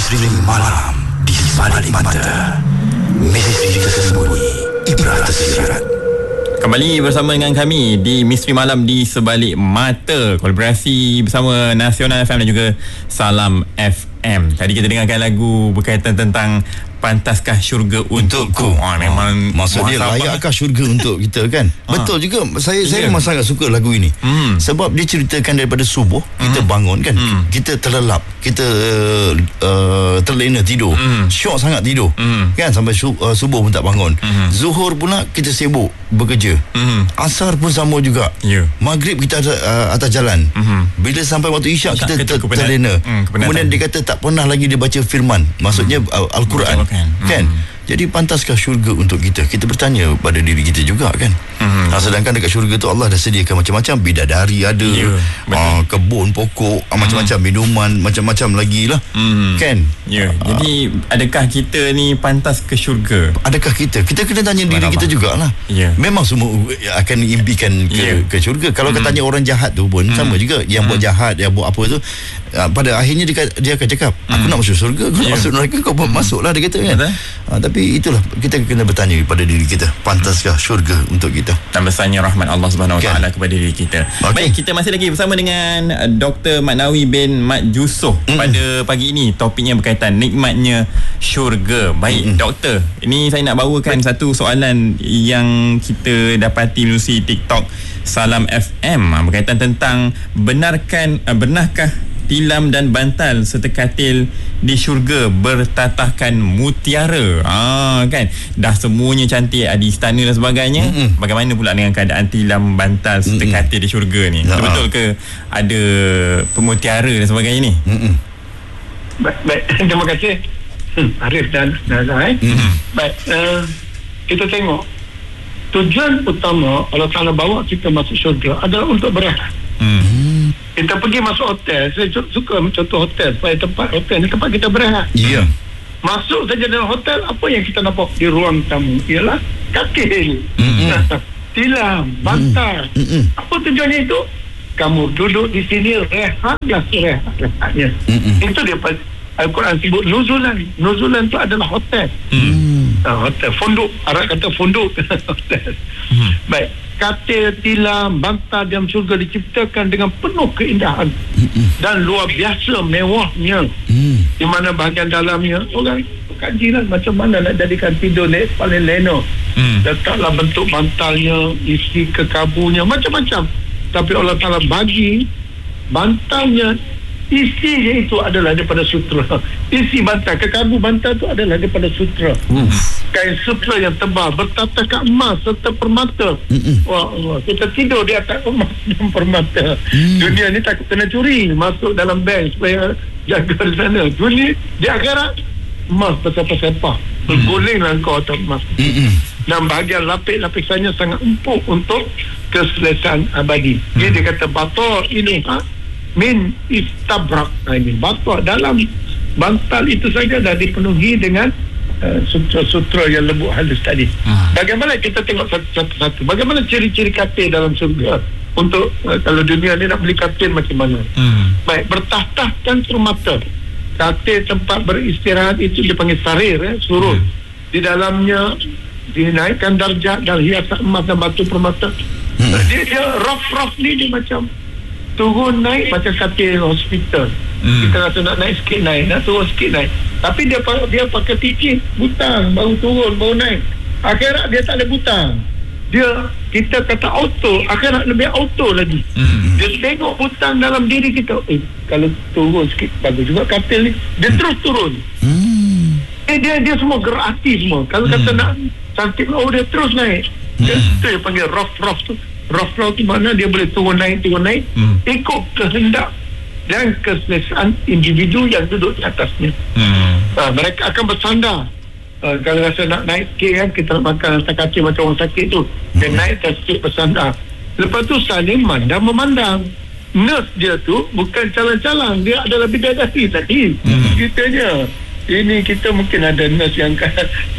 Misteri malam di sebalik mata. Misteri tersembunyi, ibrah tersirat. Kembali bersama dengan kami di Misteri Malam di Sebalik Mata, kolaborasi bersama Nasional FM dan juga Salam FM. Tadi kita dengarkan lagu berkaitan tentang pantaskah syurga untukku. Memang maksud dia layakkah syurga untuk kita kan. Betul juga. Saya memang sangat suka lagu ini. Sebab dia ceritakan daripada subuh kita bangun kan. Kita terlelap, kita terlena tidur. Syok sangat tidur. Kan sampai subuh pun tak bangun. Zuhur pula kita sibuk bekerja. Asar pun sama juga. Maghrib kita atas jalan. Bila sampai waktu isyak kita terlena. Kemudian dia kata tak pernah lagi dia baca firman. Maksudnya Al-Quran. Kan? Jadi pantaskah syurga untuk kita? Kita bertanya pada diri kita juga kan. Sedangkan dekat syurga tu Allah dah sediakan macam-macam. Bidadari ada, kebun, pokok, macam-macam minuman, macam-macam lagi lah. Kan? Jadi adakah kita ni pantas ke syurga? Adakah kita kena tanya diri kita jugalah. Memang semua akan impikan ke syurga. Kalau tanya orang jahat tu pun sama juga. Yang buat jahat, yang buat apa tu, pada akhirnya dia akan cakap, aku nak masuk syurga, kau nak masuk neraka, kau masuklah, dia kata kan. Tapi itulah, kita kena bertanya pada diri kita, pantaskah syurga untuk kita? Dan besarnya rahmat Allah Subhanahu Wa Taala kepada diri kita. Baik, kita masih lagi bersama dengan Dr. Mat Nawi bin Mat Yusof pada pagi ini. Topiknya berkaitan nikmatnya syurga. Baik, doktor, ini saya nak bawakan satu soalan yang kita dapati melalui TikTok Salam FM berkaitan tentang benarkah tilam dan bantal serta katil di syurga bertatahkan mutiara. Kan dah semuanya cantik, ada istana dan sebagainya. Bagaimana pula dengan keadaan tilam, bantal serta katil di syurga ni? Betul ke ada pemutiara dan sebagainya ni? Baik, terima kasih Arif dan Nazai. Baik, kita tengok tujuan utama Allah Ta'ala bawa kita masuk syurga adalah untuk berehat. Kita pergi masuk hotel, saya suka contoh hotel, supaya tempat hotel ni tempat kita berehat. Masuk saja dalam hotel, apa yang kita nampak di ruang tamu ialah katil, tilam, bantal. Apa tujuannya itu? Kamu duduk di sini, rehatlah serehat-rehatnya. Itu dia Al-Quran sebut nuzulan. Nuzulan itu adalah hotel. Hotel, funduk, Arab kata funduk. Hotel. Baik, katil, tilam, bantal dalam syurga diciptakan dengan penuh keindahan dan luar biasa mewahnya. Di mana bahagian dalamnya orang kajilah macam mana nak jadikan tidur ni paling lena. Letaklah bentuk bantalnya, isi kekabunya, macam-macam. Tapi Allah Ta'ala bagi bantalnya, isinya itu adalah daripada sutra. Isi bantal, kekabu bantal itu adalah daripada sutra. Kain sutra yang tebal, bertatahkan emas serta permata. Wah, kita tidur di atas emas dan permata. Dunia ni takut kena curi, masuk dalam bank supaya jaga di sana. Dunia di akhirat emas bersepah-sepah, bergulinglah kau atas emas. Dan bahagian lapis-lapisannya sangat empuk untuk keselesaan abadi. Dia kata batal ini min istabrak. Ini batal dalam bantal itu saja dah dipenuhi dengan sutra-sutra yang lembut halus tadi. Bagaimana kita tengok satu-satu, bagaimana ciri-ciri katil dalam surga untuk kalau dunia ni nak beli katil macam mana. Baik, bertahtahkan permata. Katil tempat beristirahat itu dipanggil sarir, surut. Di dalamnya dinaikkan darjat dan hiasan emas dan batu permata. Dia rough ni dia macam turun naik macam katil hospital. Kita rasa nak naik sikit naik, nak turun sikit naik. Tapi dia pakai titik butang, baru turun, baru naik. Akhirat dia tak ada butang. Kita kata auto, akhirat lebih auto lagi. Dia tengok butang dalam diri kita. Kalau turun sikit bagus juga katil ni. Dia terus turun. Dia semua gerak hati semua. Kalau kata nak cantik, dia terus naik. Itu yang panggil rough tu. Rough tu mana dia boleh turun naik ikut kehendak dan keselesaan individu yang duduk di atasnya. Mereka akan bersandar. Kalau rasa nak naik sikit kan, kita nak makan atas kaca macam orang sakit tu, dia naik sikit bersandar. Lepas tu saling mandang memandang. Nurse dia tu bukan calang-calang, dia adalah bidadari tadi. Kitanya ini kita mungkin ada nurse yang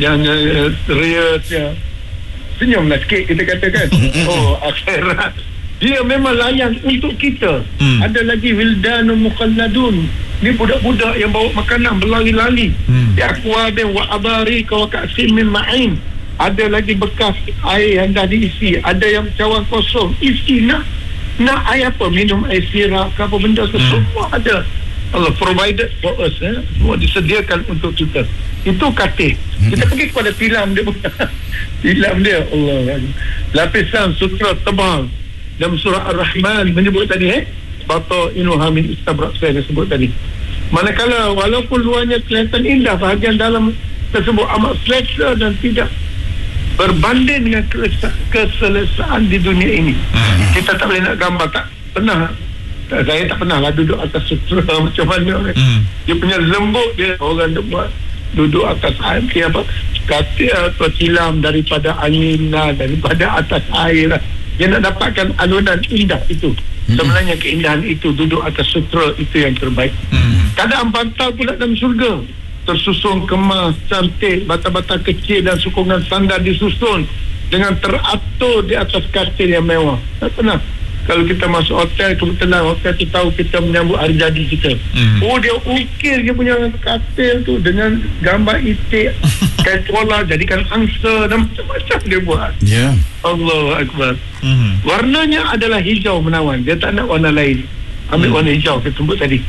serius, yang senyumlah sikit kita katakan. Akhirat Dia memang layan untuk kita. Ada lagi Wildanu Mukhalladun. Ni budak-budak yang bawa makanan berlari-lari. Ya Aquabin wa abari wa ka'sim min ma'in. Ada lagi bekas air yang dah diisi. Ada yang cawan kosong. Isi nak air apa? Minum air sirap ke apa benda ke? Semua ada. Allah provided for us. Semua disediakan untuk kita. Itu katil. Kita pergi kepada tilam dia. Tilam dia, Allah. Lapisan sutra tebal. Dalam surah Ar-Rahman menyebut tadi bata inuha min istabrak, saya sebut tadi. Manakala walaupun luarnya kelihatan indah, bahagian dalam tersebut amat selesa dan tidak berbanding dengan keselesaan di dunia ini. Kita tak boleh nak gambar. Tak pernah, saya tak pernah lah duduk atas sutra macam mana. Dia punya lembut dia, orang dia buat duduk atas air apa, katil atau tilam daripada angin lah, daripada atas air lah. Dia nak dapatkan alunan indah itu. Sebenarnya keindahan itu duduk atas sutra itu yang terbaik. Keadaan bantal pula dalam syurga, tersusun kemas, cantik, bata-bata kecil dan sokongan sandal disusun dengan teratur di atas katil yang mewah. Tak pernah. Kalau kita masuk hotel, kebetulan hotel tu tahu kita menyambut hari jadi kita. Dia ukir dia punya katil tu dengan gambar itik, kaitrola, jadikan angsa dan macam-macam dia buat. Allahu Akbar. Warnanya adalah hijau menawan. Dia tak nak warna lain. Ambil warna hijau kita sebut tadi.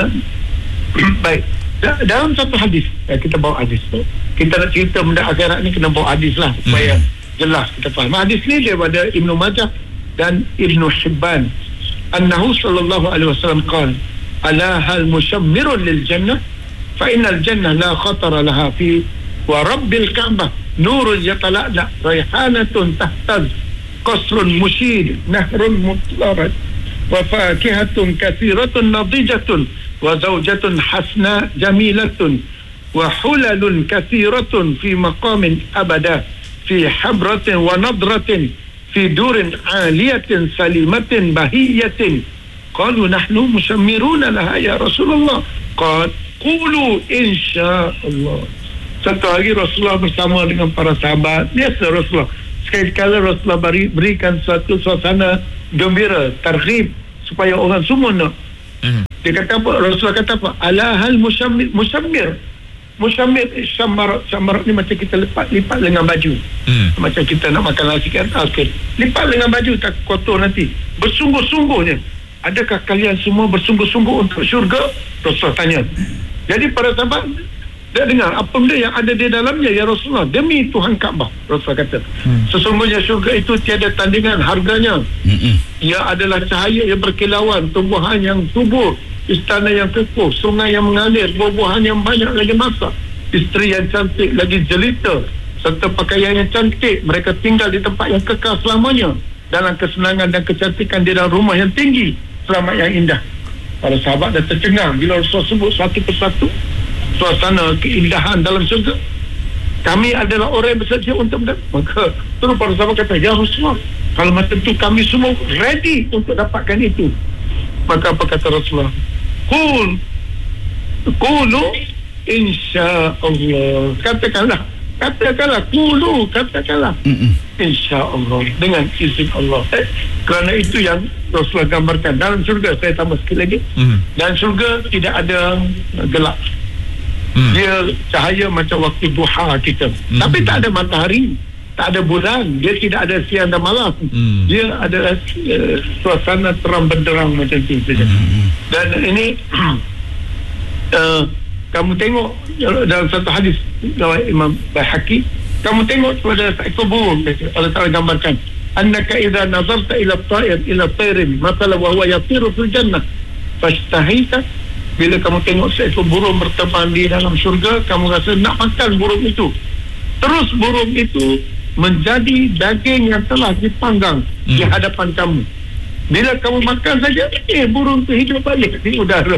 Baik. Dalam satu hadis, kita bawa hadis tu. Kita nak cerita benda akhirat ni, kena bawa hadis lah supaya jelas kita faham. Hadis ni daripada Ibnu Majah dan Ibnu Hibban. Annahu sallallahu alaihi wasallam qala, ala hal mushammirun lil jannah fa innal jannah la khatara laha fi wa rabbil ka'bah nurun yatala'la raihanatun tahtaz qasrun mushid nahrun mutlarat wa fakihatun kathiratun nadijatun wa zawjatun hasna jamilatun wa hulalun kathiratun fi maqamin abada fi habratin wa nadratin fi durin aliyatin salimatin bahiyatin. Qalu nahnu mushammiruna laha ya Rasulullah. Qulu insyaallah. Satu hari Rasulullah bersama dengan para sahabat. Biasa Rasulullah, sekali-kala Rasulullah berikan suatu suasana gembira, targhib, supaya orang semua nak. Dia kata apa? Rasulullah kata apa? Ala hal mushammir. Musyammir, syamarat ni macam kita lipat dengan baju. Macam kita nak makan nasi kan, lipat dengan baju, tak kotor nanti. Bersungguh-sungguhnya, adakah kalian semua bersungguh-sungguh untuk syurga? Rasulullah tanya. Jadi para sahabat dia dengar apa benda yang ada di dalamnya ya Rasulullah. Demi Tuhan Kaabah, Rasulullah kata, sesungguhnya syurga itu tiada tandingan harganya. Ia adalah cahaya yang berkilauan, tumbuhan yang subur, istana yang kokoh, sungai yang mengalir, buah-buahan yang banyak lagi masak, isteri yang cantik lagi jelita, serta pakaian yang cantik. Mereka tinggal di tempat yang kekal selamanya, dalam kesenangan dan kecantikan di dalam rumah yang tinggi, selamat yang indah. Para sahabat dah tercengang bila Rasul sebut satu persatu suasana keindahan dalam syurga. Kami adalah orang yang bersedia untuk maka terus para sahabat kata, ya Rasulullah, kalau macam tu kami semua ready untuk dapatkan itu. Maka apa kata Rasulullah? Qulu insyaallah. Katakanlah insyaallah, dengan izin Allah. Kerana itu yang Rasulullah gambarkan dalam syurga. Saya tambah sikit lagi. Dalam syurga tidak ada gelap. Dia cahaya macam waktu duha kita. Tapi tak ada matahari, tak ada bulan, dia tidak ada siang dan malam. Dia adalah suasana terang benderang macam itu saja. Dan ini kamu tengok dalam satu hadis riwayat Imam Baihaqi, kamu tengok pada seekor burung, Allah Taala gambarkan, annaka idza nazarta ila at-ta'ir ila tayrin mathala wa huwa yatiru fil jannah fashtahita. Bila kamu tengok seekor burung berterbang di dalam syurga, kamu rasa nak makan burung itu. Terus burung itu menjadi daging yang telah dipanggang di hadapan kamu. Bila kamu makan saja, burung itu hidup balik di udara.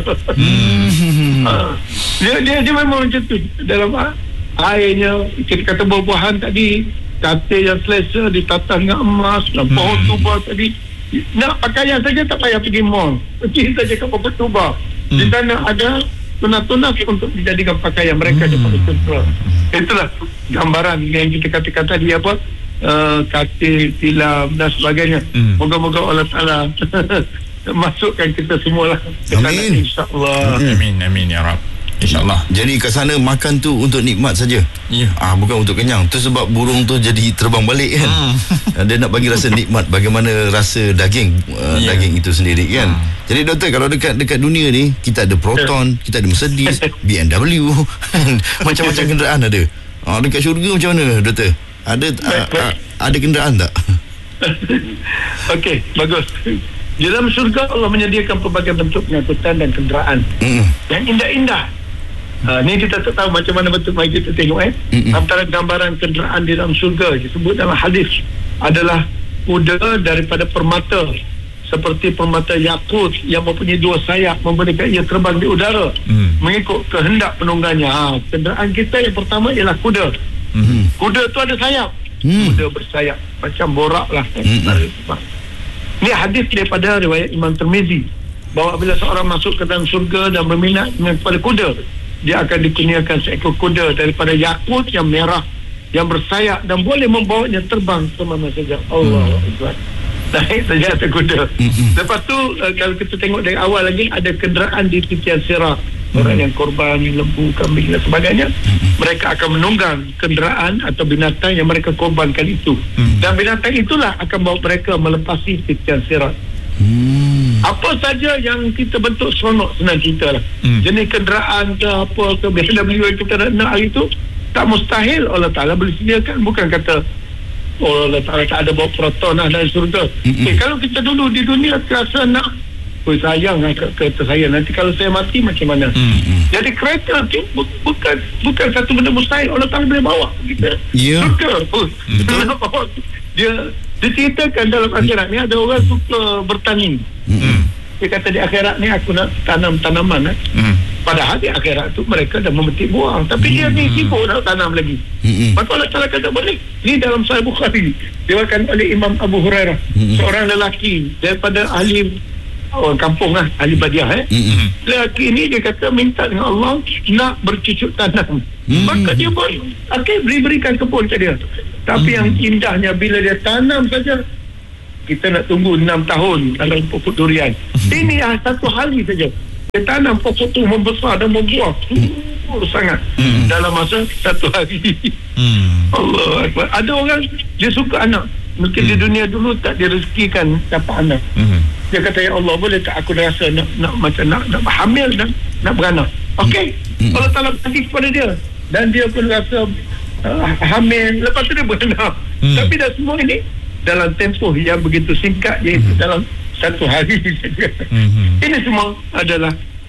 Dia memang macam tu. Dalam airnya, kita kata buah-buahan tadi, katil yang selesa ditata dengan emas, dan pohon tuba tadi. Nak pakaian saja tak payah pergi mall, pergi saja ke pohon tuba. Di sana ada tunas-tunas untuk dijadikan pakaian mereka. Itulah gambaran yang kita katakan tadi, apa, katil, tilam dan sebagainya. Moga-moga Allah Ta'ala masukkan kita semua lah. Amin. InsyaAllah. Amin ya Rab. InsyaAllah. Jadi kat sana makan tu untuk nikmat saja. Ya. Bukan untuk kenyang. Tu sebab burung tu jadi terbang balik kan. Dia nak bagi rasa nikmat, bagaimana rasa daging daging itu sendiri kan. Jadi doktor, kalau dekat dunia ni kita ada Proton, kita ada Mercedes, BMW, macam-macam kenderaan ada. Dekat syurga macam mana doktor? Ada kenderaan tak? Okey, bagus. Di dalam syurga Allah menyediakan pelbagai bentuk pengangkutan dan kenderaan yang indah-indah. Ni kita tak tahu macam mana bentuk, mari kita tengok antara gambaran kenderaan di dalam syurga disebut dalam hadis adalah kuda daripada permata, seperti permata yakut yang mempunyai 2 sayap, memberikan ia terbang di udara mengikut kehendak penunggangnya. Kenderaan kita yang pertama ialah kuda. Kuda tu ada sayap. Kuda bersayap macam borak lah. Ni hadis daripada riwayat Imam Tirmizi, bahawa bila seorang masuk ke dalam syurga dan berminat dengan kepada kuda, dia akan dikurniakan seekor kuda daripada yakut yang merah yang bersayap dan boleh membawanya terbang ke mana saja. Allahu Akbar. Naik saja atas kuda. Lepas tu kalau kita tengok dari awal lagi, ada kenderaan di titian sirat. Orang yang korban lembu, kambing dan sebagainya, mereka akan menunggang kenderaan atau binatang yang mereka korbankan itu. Dan binatang itulah akan bawa mereka melepasi titian sirat. Apa saja yang kita bentuk seronok, senang cerita lah. Jenis kenderaan ke apa ke BMW yang kita nak hari itu, tak mustahil Allah Ta'ala boleh sediakan. Bukan kata Allah Ta'ala tak ada bawa Proton lah dari surga. Kalau kita dulu di dunia terasa nak sayang kereta saya, nanti kalau saya mati macam mana? Jadi kereta tu bukan satu benda mustahil. Allah Ta'ala boleh bawa kita surga. Dia diceritakan dalam akhirat ni ada orang suka bertani. Dia kata di akhirat ni aku nak tanam tanaman. Padahal di akhirat tu mereka dah memetik buah, tapi dia ni sibuk nak tanam lagi. Maka Allah Ta'ala kata boleh. Ni dalam Sahih Bukhari diriwayatkan oleh Imam Abu Hurairah, seorang lelaki daripada ahli orang kampung lah, ahli Badiah. Lelaki ni dia kata minta dengan Allah nak bercucuk tanam. Maka dia pun berikan kebun ke dia. Tapi yang indahnya bila dia tanam saja, kita nak tunggu 6 tahun dalam pokok durian. Ini satu hari saja dia tanam pokok tu membesar dan membuah sangat dalam masa satu hari. Allah Akbar. Ada orang dia suka anak, mungkin di dunia dulu tak direzekikan dapat anak. Dia kata, ya Allah, boleh tak aku rasa nak hamil dan nak beranak? Okey, Allah Ta'ala bagi kepada dia dan dia pun rasa hamil, lepas tu dia beranak. Tapi dah semua ini dalam tempoh yang begitu singkat, iaitu dalam satu hari saja. Ini semua adalah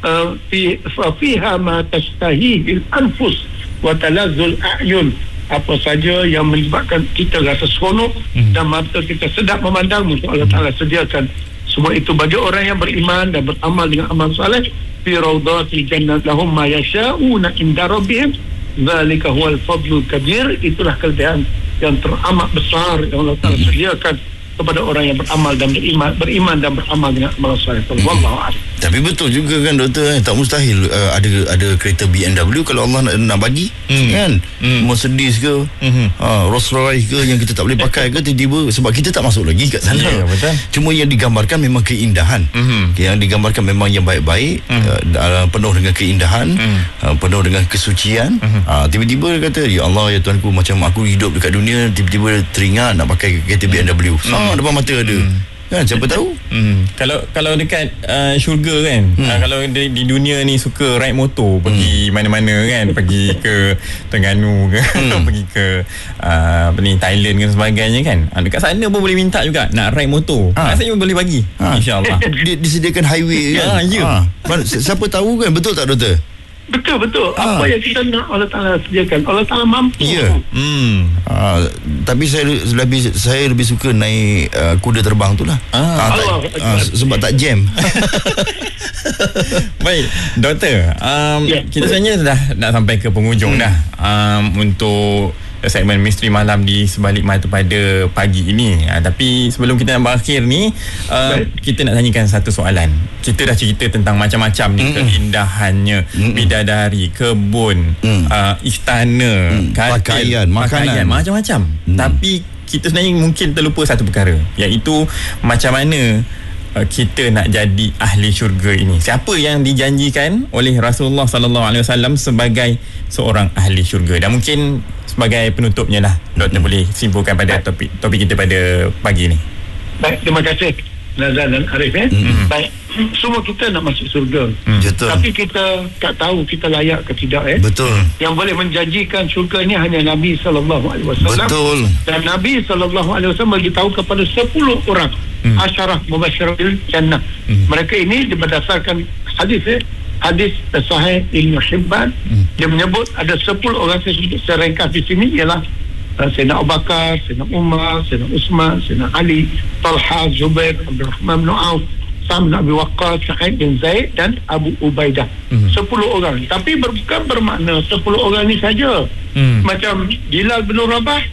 fiha ma tashtahihi al-anfus wa talazzul a'yun. Apa saja yang menyebabkan kita rasa seronok dan mata kita sedap memandang, Allah Ta'ala sediakan semua itu bagi orang yang beriman dan beramal dengan amal saleh. Fi rawdatil jannah lahum ma yasha'una inda rabbihim dzalika huwal fadlul kabir. Itulah kelebihan yang teramat besar yang Allah Ta'ala sediakan kepada orang yang beramal dan beriman dan beramal dengan amal saleh. Wallahu a'lam. Tapi betul juga kan doktor, tak mustahil ada kereta BMW kalau Allah nak bagi kan. Mercedes ke Rolls Royce ke yang kita tak boleh pakai ke, tiba-tiba sebab kita tak masuk lagi kat sana. Betul. Cuma yang digambarkan memang keindahan. Yang digambarkan memang yang baik-baik, penuh dengan keindahan, penuh dengan kesucian. Tiba-tiba dia kata, ya Allah, ya Tuanku, macam aku hidup dekat dunia, tiba-tiba teringat nak pakai kereta BMW. Depan mata ada. Kan, siapa tahu? Kalau dekat syurga kan, kalau di dunia ni suka ride motor, pergi mana-mana kan, pergi ke Terengganu ke, pergi ke Thailand dan sebagainya kan, dekat sana pun boleh minta juga nak ride motor. Rasanya boleh bagi, insyaAllah. Disediakan highway kan. Siapa tahu kan, betul tak doktor? Betul. Apa yang kita nak Allah Ta'ala sediakan, Allah Ta'ala mampu. Tapi saya lebih suka naik kuda terbang tu lah. Sebab tak jam. Baik doktor, kita sebenarnya dah nak sampai ke penghujung dah untuk segmen Misteri Malam di Sebalik Mata pada pagi ini. Tapi sebelum kita nak berakhir ni, kita nak tanyakan satu soalan. Kita dah cerita tentang macam-macam ni, keindahannya, bidadari, kebun, istana, katil, pakaian, makanan, macam-macam. Tapi kita sebenarnya mungkin terlupa satu perkara, iaitu macam mana kita nak jadi ahli syurga ini. Siapa yang dijanjikan oleh Rasulullah sallallahu alaihi wasallam sebagai seorang ahli syurga? Dan mungkin sebagai penutupnya lah, Doktor boleh simpulkan pada topik kita pada pagi ini. Baik, terima kasih Nazal dan Arif. Baik, semua kita nak masuk syurga. Betul. Tapi kita tak tahu kita layak ke tidak. Betul. Yang boleh menjanjikan syurga ini hanya Nabi sallallahu alaihi wasallam. Betul. Dan Nabi sallallahu alaihi wasallam beritahu kepada 10 orang asyarah mubasyirin jannah. Mereka ini berdasarkan hadis hadis sahih Ibn Hibban. Dia menyebut ada 10 orang, saya ringkas di sini, ialah Sayyidina Abu Bakar, Sayyidina Umar, Sayyidina Uthman, Sayyidina Ali, Talha, Zubair, Abdul Rahman bin Auf, Sa'd bin Abi Waqqas, Sa'id bin Zaid dan Abu Ubaidah. 10 orang. Tapi bukan bermakna 10 orang ni saja. Macam Bilal bin Rabah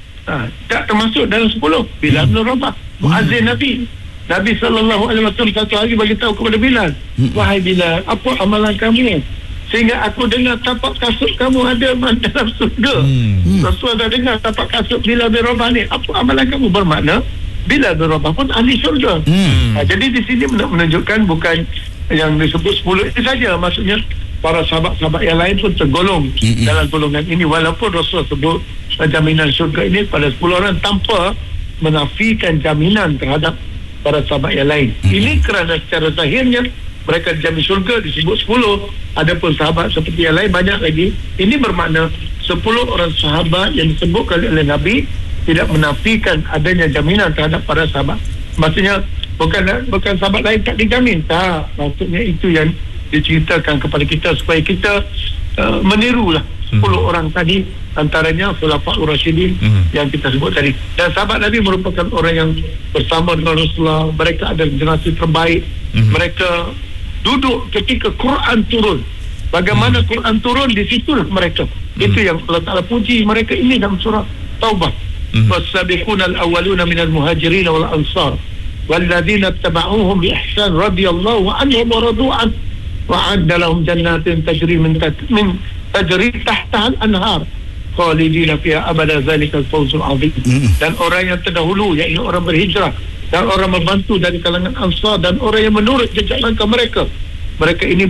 tak termasuk dalam 10. Bilal bin Rabah muazzin Nabi sallallahu alaihi wasallam satu hari bagi tahu kepada Bilal, wahai Bilal, apa amalan kamu sehingga aku dengar tapak kasut kamu ada dalam surga. Rasul dah dengar tapak kasut Bilal bin Rabah ni, apa amalan kamu? Bermakna Bilal bin Rabah pun ahli syurga. Jadi di sini menunjukkan bukan yang disebut 10 itu saja, maksudnya para sahabat-sahabat yang lain pun tergolong dalam golongan ini, walaupun Rasul sebut jaminan syurga ini pada 10 orang tanpa menafikan jaminan terhadap para sahabat yang lain. Ini kerana secara zahirnya mereka dijamin syurga disebut 10, adapun sahabat seperti yang lain banyak lagi. Ini bermakna 10 orang sahabat yang disebutkan oleh Nabi tidak menafikan adanya jaminan terhadap para sahabat. Maksudnya bukan sahabat lain tak dijamin, tak. Maksudnya itu yang diceritakan kepada kita supaya kita menirulah 10 orang tadi, antaranya Khulafaur Rasyidin yang kita sebut tadi. Dan sahabat Nabi merupakan orang yang bersama dengan Rasulullah. Mereka adalah generasi terbaik. Mereka duduk ketika Quran turun. Bagaimana Quran turun, di situlah mereka. Itu yang Allah Ta'ala puji mereka ini dalam surah Taubah. Wasabiquna al-awwaluna minal muhajirin wal ansar walladzina ittaba'uhum bi ihsan radhiyallahu anhum wa radu an wa'adda lahum jannatin tajri min tajri tahtaha al-anhar khalidina fiha abada zalika al-fawzul 'azim. Dan orang yang terdahulu, iaitu orang berhijrah dan orang membantu dari kalangan Ansar dan orang yang menurut jejak langkah mereka ini